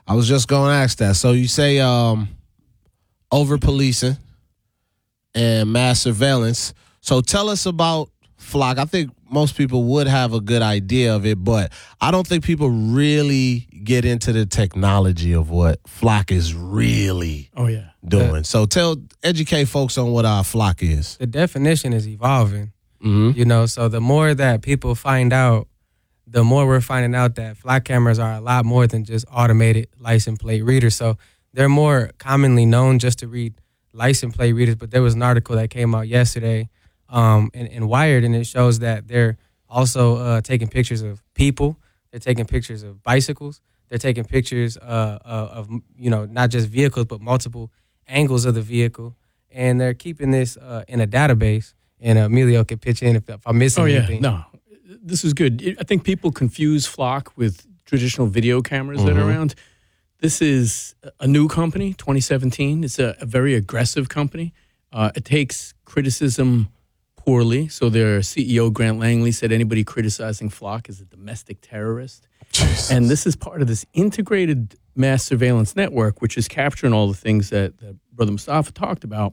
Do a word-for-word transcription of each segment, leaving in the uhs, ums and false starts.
I was just going to ask that. So you say um, over policing and mass surveillance. So tell us about Flock. I think most people would have a good idea of it, but I don't think people really get into the technology of what Flock is really oh, yeah. doing. Uh, so tell, educate folks on what our Flock is. The definition is evolving, mm-hmm. you know, so the more that people find out, the more we're finding out that Flock cameras are a lot more than just automated license plate readers. So they're more commonly known just to read license plate readers, but there was an article that came out yesterday um, in, in Wired, and it shows that they're also uh, taking pictures of people. They're taking pictures of bicycles. They're taking pictures uh, of, you know, not just vehicles, but multiple angles of the vehicle. And they're keeping this uh, in a database. And Emilio can pitch in if, if I'm missing oh, yeah. anything. No, this is good. I think people confuse Flock with traditional video cameras mm-hmm. that are around. This is a new company, twenty seventeen. It's a, a very aggressive company. Uh, it takes criticism poorly. So their C E O, Grant Langley, said anybody criticizing Flock is a domestic terrorist. Jesus. And this is part of this integrated mass surveillance network, which is capturing all the things that, that Brother Mustafa talked about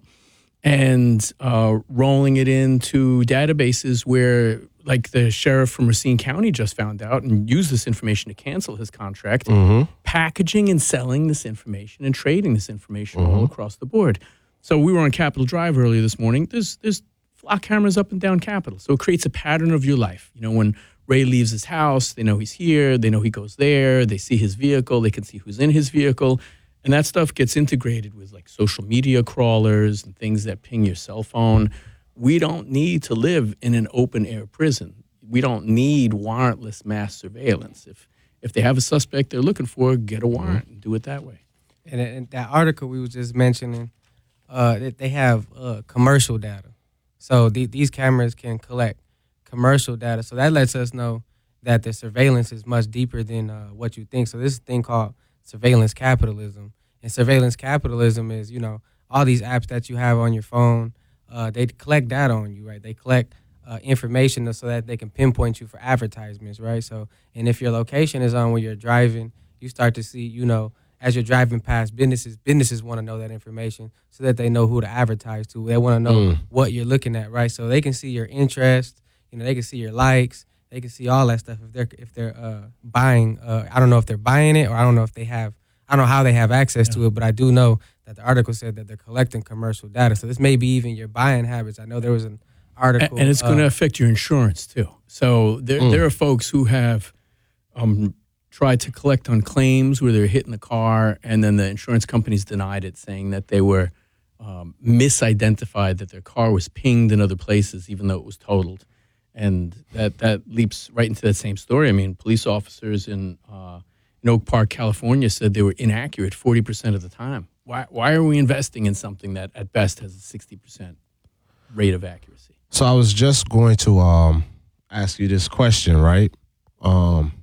and uh, rolling it into databases where, like the sheriff from Racine County just found out and used this information to cancel his contract, mm-hmm. packaging and selling this information and trading this information mm-hmm. all across the board. So we were on Capitol Drive earlier this morning. There's there's Flock cameras up and down Capitol. So it creates a pattern of your life. You know, when Ray leaves his house, they know he's here, they know he goes there, they see his vehicle, they can see who's in his vehicle. And that stuff gets integrated with like social media crawlers and things that ping your cell phone. We don't need to live in an open air prison. We don't need warrantless mass surveillance. If if they have a suspect they're looking for, get a warrant and do it that way. And, and that article we was just mentioning, uh, that they have uh, commercial data. So the, these cameras can collect commercial data. So that lets us know that the surveillance is much deeper than uh, what you think. So this thing called surveillance capitalism. And surveillance capitalism is, you know, all these apps that you have on your phone, uh, they collect data on you, right? They collect uh, information so that they can pinpoint you for advertisements, right? So, and if your location is on when you're driving, you start to see, you know, as you're driving past businesses, businesses want to know that information so that they know who to advertise to. They want to know mm. what you're looking at, right? So they can see your interest, you know, they can see your likes, they can see all that stuff if they're if they're uh, buying. Uh, I don't know if they're buying it or I don't know if they have. I don't know how they have access yeah. to it, but I do know that the article said that they're collecting commercial data. So this may be even your buying habits. I know there was an article, and, and it's uh, going to affect your insurance too. So there mm. there are folks who have um, tried to collect on claims where they're hitting the car, and then the insurance companies denied it, saying that they were um, misidentified, that their car was pinged in other places, even though it was totaled. And that, that leaps right into that same story. I mean, police officers in uh, in Oak Park, California, said they were inaccurate forty percent of the time. Why why are we investing in something that at best has a sixty percent rate of accuracy? So I was just going to um, ask you this question, right? Um,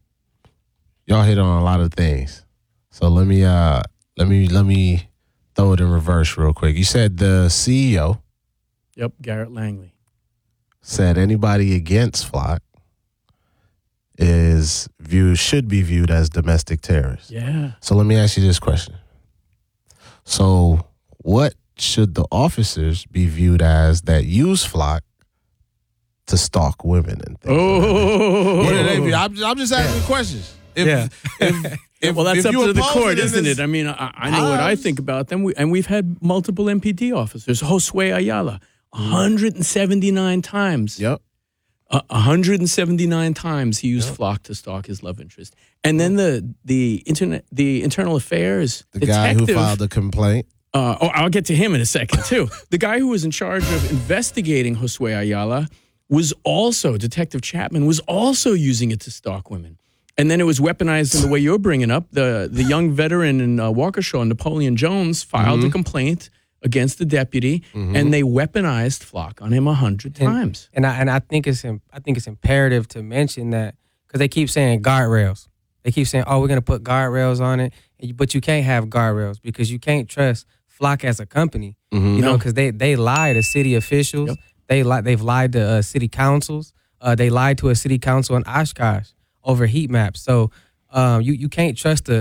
y'all hit on a lot of things. So let me uh, let me let me throw it in reverse real quick. You said the C E O. Yep, Garrett Langley. Said anybody against Flock is viewed should be viewed as domestic terrorists. Yeah. So let me ask you this question. So what should the officers be viewed as that use Flock to stalk women and things? Oh. What do they view? I'm, I'm just asking yeah. questions. If, yeah. if, if, well, that's if up you to the court, this, isn't it? I mean, I, I know what I think about them. We, and we've had multiple M P D officers. Josue Ayala, one hundred seventy-nine times. Yep. Uh, one hundred seventy-nine times he used yep. Flock to stalk his love interest. And then the the internet, the internal affairs the detective, guy who filed the complaint. Uh, oh, I'll get to him in a second, too. The guy who was in charge of investigating Josue Ayala was also, Detective Chapman, was also using it to stalk women. And then it was weaponized in the way you're bringing up. The the young veteran in uh, Waukesha, Napoleon Jones, filed mm-hmm. a complaint against the deputy, mm-hmm. and they weaponized Flock on him a hundred times. And I and I think it's I think it's imperative to mention that because they keep saying guardrails. They keep saying, "Oh, we're going to put guardrails on it," but you can't have guardrails because you can't trust Flock as a company. Mm-hmm. You know, because they they lie to city officials. Yep. They lie. They've lied to uh, city councils. Uh, they lied to a city council in Oshkosh over heat maps. So um, you you can't trust the